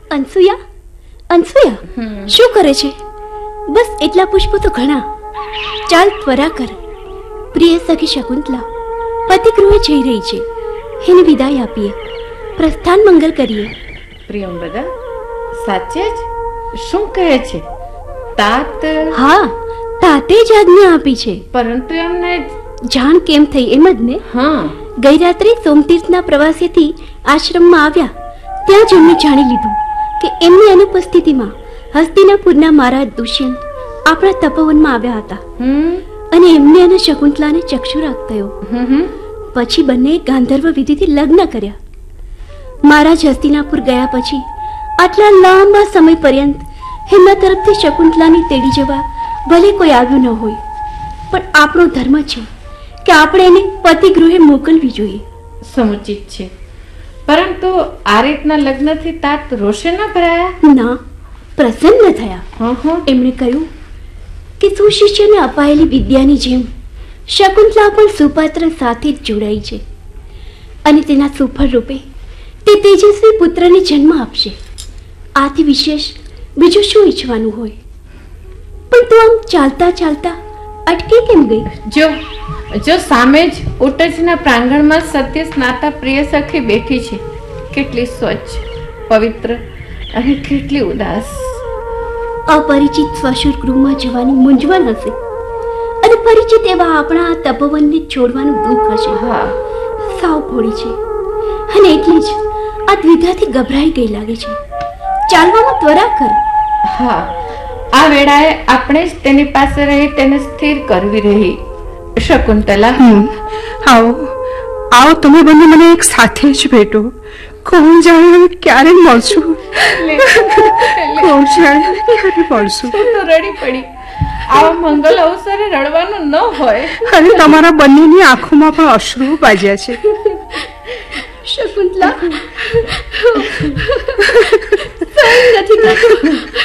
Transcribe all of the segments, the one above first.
અનસુયા, અનસુયા, શું કરે છે? બસ એટલા પુષ્પો તો ઘણા. ચાલ ત્વરા કર. પ્રિય સખી શકુંતલા પતિગૃહે જઈ રહી છે. એને વિદાય આપીએ, પ્રસ્થાન મંગલ કરીએ. પ્રિયંવદા, સાચે જ? શું કહે છે તાત? હા, તાતે જ આજ્ઞા આપી છે. પરંતુ એમને જાણ કેમ થઈ એમ જ ને? હા, ગઈ રાત્રે સોમતીર્થના પ્રવાસેથી આશ્રમમાં આવ્યા ત્યાં જ એમણે જાણી લીધું કે એમની અનુપસ્થિતિમાં હસ્તિનાપુરના મહારાજ દુષ્યંત આપણા તપોવનમાં આવ્યા હતા અને એમને અને શકુંતલાને ચક્ષુરાગ થયો. પછી બંને ગાંધર્વ વિધિથી લગ્ન કર્યા. મહારાજ હસ્તિનાપુર ગયા પછી આટલા લાંબા સમય પર્યંત એમના તરફથી શકુંતલાની તેડી જવા ભલે કોઈ આવ્યું ન હોય, પણ આપણો ધર્મ છે કે આપણે એને પતિગૃહે મોકલવી જોઈએ. સમુચિત છે, પરંતુ આ રીતના લગ્નથી તાત રોષે ન ભરાયા? ના, પ્રસન્ન થયા. એમણે કહ્યું કે સુશિષ્યને અપાયેલી વિદ્યાની જેમ શકુંતલા પણ સુપાત્ર સાથે જ જોડાઈ છે અને તેના સુફળ રૂપે તે તેજસ્વી પુત્રને જન્મ આપશે. આથી વિશેષ બીજું શું ઈચ્છવાનું હોય? પણ તું આમ ચાલતા ચાલતા અટકી કેમ ગઈ? જો સામે જ ઉટજના પ્રાંગણમાં સત્ય સ્નાતા પ્રિય સખી બેઠી છે. કેટલી સ્વચ્છ, પવિત્ર અને કેટલી ઉદાસ. અપરિચિત સ્વશુર ગૃહમાં જવાની મૂંઝવણ હશે અને પરિચિત એવા આપણા આ તપોવનને છોડવાનું દુઃખ હશે. હા, સાવ ભોળી છે અને એટલી જ આ દ્વિધાથી ગભરાઈ ગઈ લાગે છે. ચાલવામાં ત્વરા કર. હા, આ વેળાએ આપણે જ તેની પાસે રહી તેને સ્થિર કરવી રહી. શકુંતલા, આવો આવો, તમે બંને મને એક સાથે જ ભેટો. કોણ જાણે હવે ક્યારે મળશું? કોણ જાણે હવે ક્યારે મળશું? તું તો રડી પડી. આવા મંગલ અવસરે રડવાનું ન હોય. અને તમારા બંનેની આંખોમાં પણ અશ્રુ બાજ્યા છે. શકુંતલા, નથી થતું.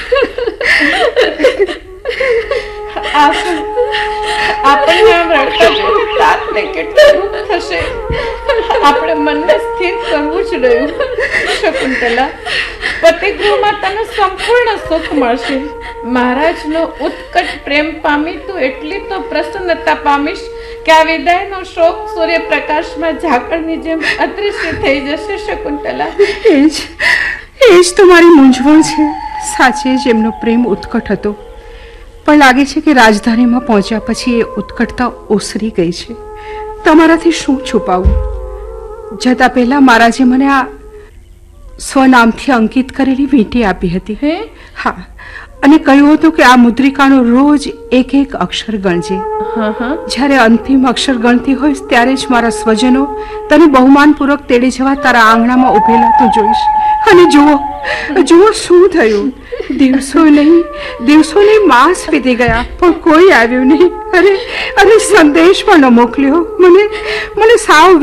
આપણને આમ રડતા જોઈને તાતને કેટલું દુઃખ થશે. આપણે મનને સ્થિર કરવું જ રહ્યું. શકુંતલા, પતિગૃહમાં તને સંપૂર્ણ સુખ મળશે. મહારાજનો ઉત્કટ પ્રેમ પામી તું એટલી તો પ્રસન્નતા પામીશ કે આ વિદાયનો શોક સૂર્યપ્રકાશમાં ઝાકળની જેમ અદૃશ્ય થઈ જશે. શકુંતલા, એ જ તો મારી મૂંઝવણ છે. સાચે જ એમનો પ્રેમ ઉત્કટ હતો, પણ લાગે છે કે રાજધાનીમાં પહોંચ્યા પછી એ ઉત્કટતા ઓસરી ગઈ છે. તમારાથી શું છુપાવું? જતા પહેલા મહારાજે મને આ સ્વનામથી અંકિત કરેલી વીંટી આપી હતી. હા, અને કહ્યું હતું કે આ મુદ્રિકાનો રોજ એક એક અક્ષર ગણજે. જ્યારે અંતિમ અક્ષર ગણતી હોય ત્યારે જ મારા સ્વજનો તને બહુમાનપૂર્વક તેડી જવા તારા આંગણામાં ઉભેલા તો જોઈશ. અને જુઓ શું થયું. દિવસો નહીં માસ વીતી ગયા પણ કોઈ આવ્યું નહીં. અરે સંદેશ પણ ન મોકલ્યો. મને સાવ